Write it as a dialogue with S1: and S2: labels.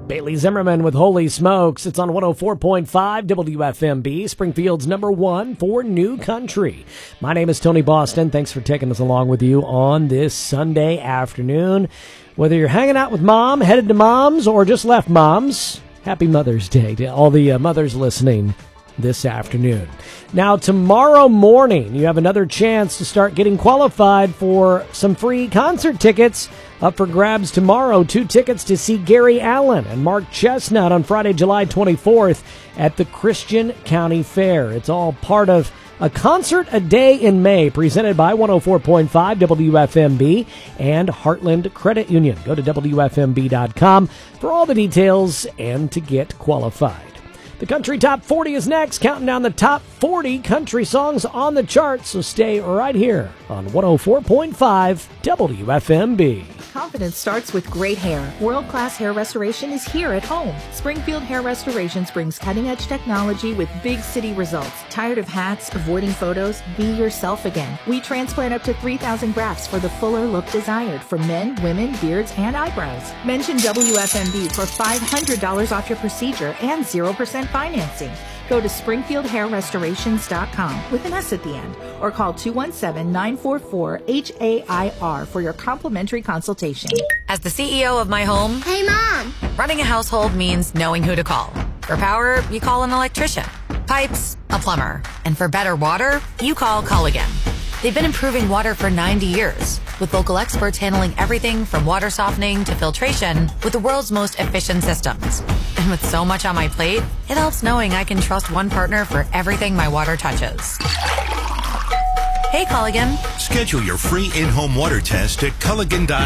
S1: Bailey Zimmerman with Holy Smokes. It's on 104.5 WFMB, Springfield's number one for new country. My name is Tony Boston. Thanks for taking us along with you on this Sunday afternoon. Whether you're hanging out with mom, headed to mom's, or just left mom's, happy Mother's Day to all the mothers listening this afternoon. Now, tomorrow morning, you have another chance to start getting qualified for some free concert tickets. Up for grabs tomorrow, 2 tickets to see Gary Allan and Mark Chestnut on Friday, July 24th at the Christian County Fair. It's all part of a concert a day in May presented by 104.5 WFMB and Heartland Credit Union. Go to WFMB.com for all the details and to get qualified. The Country Top 40 is next, counting down the top 40 country songs on the charts, so stay right here on 104.5 WFMB.
S2: Confidence starts with great hair. World-class hair restoration is here at home. Springfield Hair Restorations brings cutting-edge technology with big city results. Tired of hats, avoiding photos? Be yourself again. We transplant up to 3,000 grafts for the fuller look desired for men, women, beards, and eyebrows. Mention WFMB for $500 off your procedure and 0% financing. Go to SpringfieldHairRestorations.com with an S at the end, or call 217-944-HAIR for your complimentary consultation.
S3: As the CEO of my home,
S4: Hey, Mom!
S3: running a household means knowing who to call. For power, you call an electrician. Pipes, a plumber. And for better water, you call Culligan. They've been improving water for 90 years, with local experts handling everything from water softening to filtration with the world's most efficient systems. And with so much on my plate, it helps knowing I can trust one partner for everything my water touches. Hey, Culligan.
S5: Schedule your free in-home water test at Culligan.com.